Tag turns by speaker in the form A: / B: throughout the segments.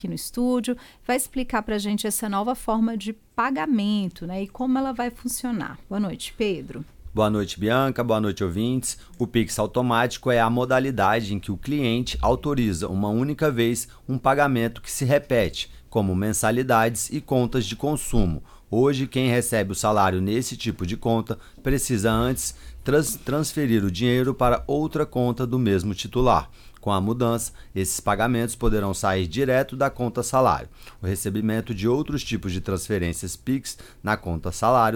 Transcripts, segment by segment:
A: aqui no estúdio, vai explicar para a gente essa nova forma de pagamento, né, e como ela vai funcionar. Boa noite, Pedro.
B: Boa noite, Bianca. Boa noite, ouvintes. O Pix automático é a modalidade em que o cliente autoriza uma única vez um pagamento que se repete, como mensalidades e contas de consumo. Hoje, quem recebe o salário nesse tipo de conta precisa antes transferir o dinheiro para outra conta do mesmo titular. Com a mudança, esses pagamentos poderão sair direto da conta salário. O recebimento de outros tipos de transferências Pix na conta salário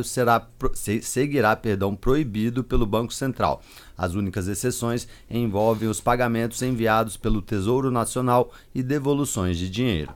B: seguirá proibido pelo Banco Central. As únicas exceções envolvem os pagamentos enviados pelo Tesouro Nacional e devoluções de dinheiro.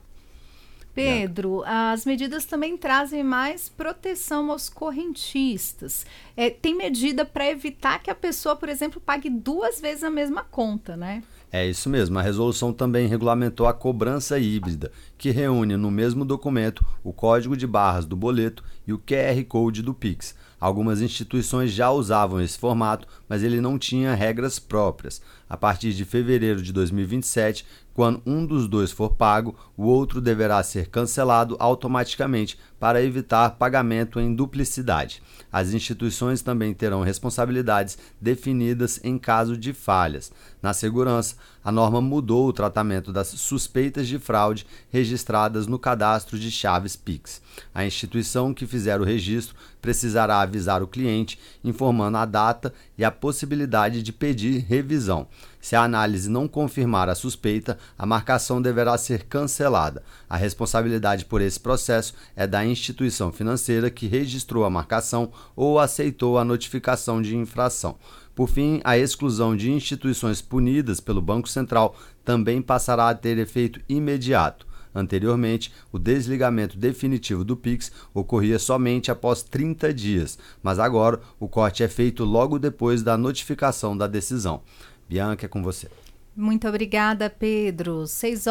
A: Pedro, as medidas também trazem mais proteção aos correntistas. Tem medida para evitar que a pessoa, por exemplo, pague 2 vezes a mesma conta, né?
B: É isso mesmo. A resolução também regulamentou a cobrança híbrida, que reúne no mesmo documento o código de barras do boleto e o QR Code do Pix. Algumas instituições já usavam esse formato, mas ele não tinha regras próprias. A partir de fevereiro de 2027, quando um dos dois for pago, o outro deverá ser cancelado automaticamente para evitar pagamento em duplicidade. As instituições também terão responsabilidades definidas em caso de falhas. Na segurança, a norma mudou o tratamento das suspeitas de fraude registradas no cadastro de chaves Pix. A instituição que fizer o registro precisará avisar o cliente, informando a data e a possibilidade de pedir revisão. Se a análise não confirmar a suspeita, a marcação deverá ser cancelada. A responsabilidade por esse processo é da instituição financeira que registrou a marcação ou aceitou a notificação de infração. Por fim, a exclusão de instituições punidas pelo Banco Central também passará a ter efeito imediato. Anteriormente, o desligamento definitivo do Pix ocorria somente após 30 dias, mas agora o corte é feito logo depois da notificação da decisão. Bianca, é com você.
A: Muito obrigada, Pedro.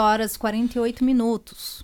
A: 6h48.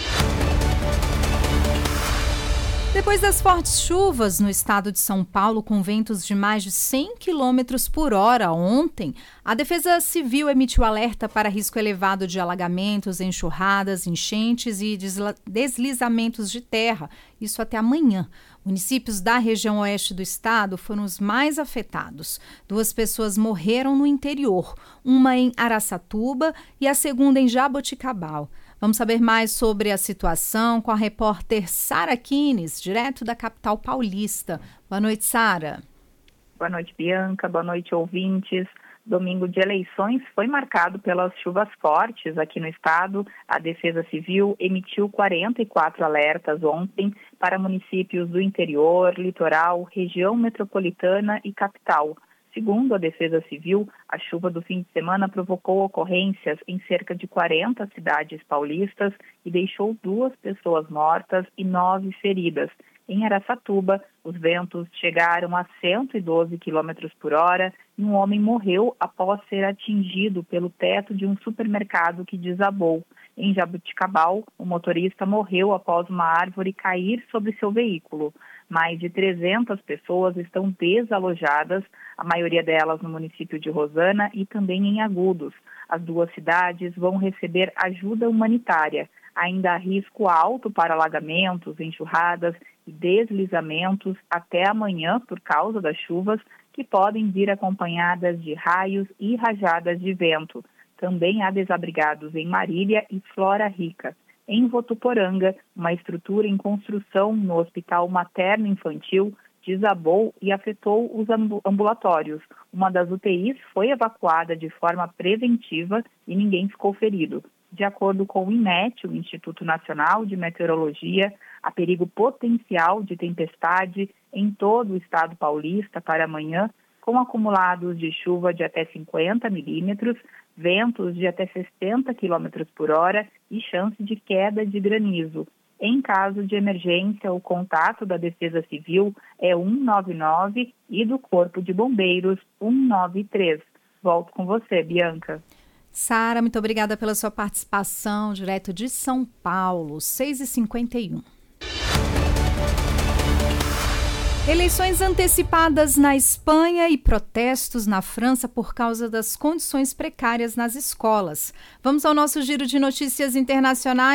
A: Depois das fortes chuvas no estado de São Paulo, com ventos de mais de 100 km por hora ontem, a Defesa Civil emitiu alerta para risco elevado de alagamentos, enxurradas, enchentes e deslizamentos de terra, isso até amanhã. Municípios da região oeste do estado foram os mais afetados. 2 pessoas morreram no interior, uma em Araçatuba e a segunda em Jaboticabal. Vamos saber mais sobre a situação com a repórter Sara Kines, direto da capital paulista. Boa noite, Sara.
C: Boa noite, Bianca. Boa noite, ouvintes. Domingo de eleições foi marcado pelas chuvas fortes aqui no estado. A Defesa Civil emitiu 44 alertas ontem para municípios do interior, litoral, região metropolitana e capital. Segundo a Defesa Civil, a chuva do fim de semana provocou ocorrências em cerca de 40 cidades paulistas e deixou 2 pessoas mortas e 9 feridas. Em Araçatuba, os ventos chegaram a 112 km por hora e um homem morreu após ser atingido pelo teto de um supermercado que desabou. Em Jaboticabal, o motorista morreu após uma árvore cair sobre seu veículo. Mais de 300 pessoas estão desalojadas, a maioria delas no município de Rosana e também em Agudos. As 2 cidades vão receber ajuda humanitária. Ainda há risco alto para alagamentos, enxurradas e deslizamentos até amanhã por causa das chuvas, que podem vir acompanhadas de raios e rajadas de vento. Também há desabrigados em Marília e Flora Rica. Em Votuporanga, uma estrutura em construção no Hospital Materno-Infantil desabou e afetou os ambulatórios. Uma das UTIs foi evacuada de forma preventiva e ninguém ficou ferido. De acordo com o INMET, o Instituto Nacional de Meteorologia, há perigo potencial de tempestade em todo o estado paulista para amanhã, com acumulados de chuva de até 50 milímetros, ventos de até 60 km por hora e chance de queda de granizo. Em caso de emergência, o contato da Defesa Civil é 199 e do Corpo de Bombeiros 193. Volto com você, Bianca.
A: Sara, muito obrigada pela sua participação, direto de São Paulo, 6h51. Eleições antecipadas na Espanha e protestos na França por causa das condições precárias nas escolas. Vamos ao nosso giro de notícias internacionais.